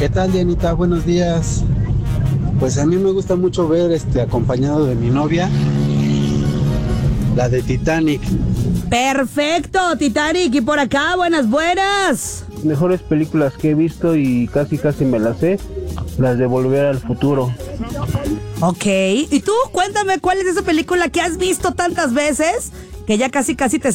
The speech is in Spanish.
¿Qué tal, Dianita? Buenos días. Pues a mí me gusta mucho ver acompañado de mi novia, la de Titanic. Perfecto, Titanic. Y por acá, buenas. Mejores películas que he visto y casi me las sé, las de Volver al Futuro. Ok, y tú cuéntame cuál es esa película que has visto tantas veces que ya casi te